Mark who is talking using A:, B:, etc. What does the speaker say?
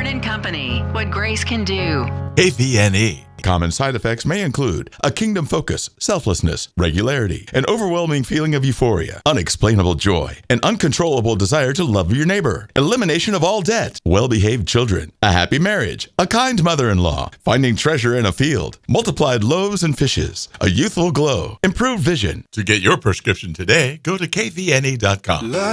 A: Warren & Company, what grace can do.
B: KVNE. Common side effects may include a kingdom focus, selflessness, regularity, an overwhelming feeling of euphoria, unexplainable joy, an uncontrollable desire to love your neighbor, elimination of all debt, well-behaved children, a happy marriage, a kind mother-in-law, finding treasure in a field, multiplied loaves and fishes, a youthful glow, improved vision. To get your prescription today, go to kvne.com.